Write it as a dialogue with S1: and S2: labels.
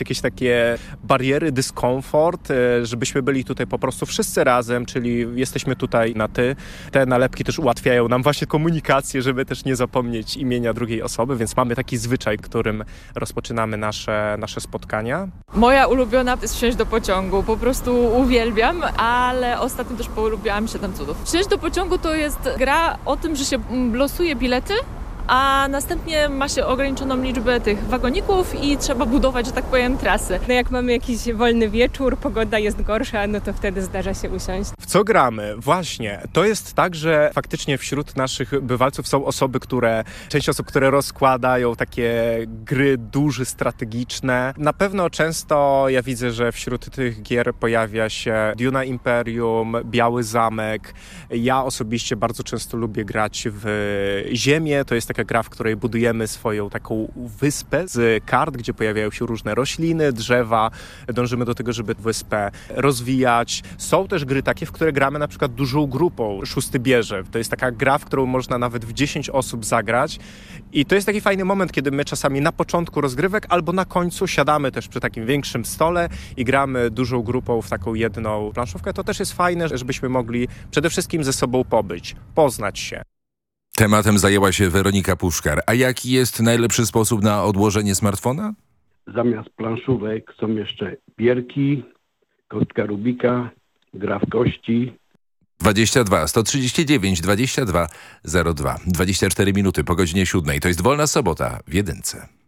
S1: jakieś takie bariery, dyskomfort, żebyśmy byli tutaj po prostu wszyscy razem, czyli jesteśmy tutaj na ty. Te nalepki też ułatwiają nam właśnie komunikację, żeby też nie zapomnieć imienia drugiej osoby, więc mamy taki zwyczaj, którym rozpoczynamy nasze spotkania.
S2: Moja ulubiona jest Wsiąść do pociągu. Po prostu uwielbiam, ale ostatnio też polubiłam 7 cudów. Wsiąść do pociągu to jest gra o tym, że się losuje bilety, a następnie ma się ograniczoną liczbę tych wagoników i trzeba budować, że tak powiem, trasy.
S3: No jak mamy jakiś wolny wieczór, pogoda jest gorsza, no to wtedy zdarza się usiąść.
S1: W co gramy? Właśnie. To jest tak, że faktycznie wśród naszych bywalców są część osób, które rozkładają takie gry duże, strategiczne. Na pewno często ja widzę, że wśród tych gier pojawia się Duna Imperium, Biały Zamek. Ja osobiście bardzo często lubię grać w Ziemię. To jest taka gra, w której budujemy swoją taką wyspę z kart, gdzie pojawiają się różne rośliny, drzewa. Dążymy do tego, żeby wyspę rozwijać. Są też gry takie, w które gramy na przykład dużą grupą. Szósty bierze. To jest taka gra, w którą można nawet w 10 osób zagrać. I to jest taki fajny moment, kiedy my czasami na początku rozgrywek albo na końcu siadamy też przy takim większym stole i gramy dużą grupą w taką jedną planszówkę. To też jest fajne, żebyśmy mogli przede wszystkim ze sobą pobyć, poznać się.
S4: Tematem zajęła się Weronika Puszkar. A jaki jest najlepszy sposób na odłożenie smartfona?
S5: Zamiast planszówek są jeszcze bierki, kostka Rubika, gra w kości.
S4: 22 139 22 02. 24 minuty po godzinie 7. To jest Wolna Sobota w Jedynce.